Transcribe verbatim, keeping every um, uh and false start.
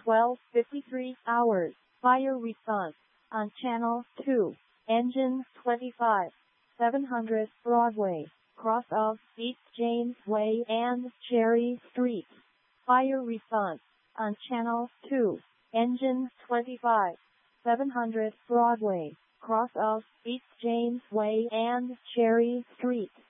twelve fifty-three hours. Fire response on Channel two. Engine twenty-five, seven hundred Broadway, cross of East James Way and Cherry Street. Fire response on Channel two. Engine twenty-five, seven hundred Broadway, cross of East James Way and Cherry Street.